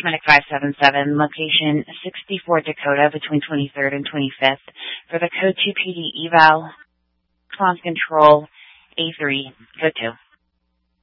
Medic 577, location 64 Dakota between 23rd and 25th for the Code 2 PD eval, response control A3, Code 2.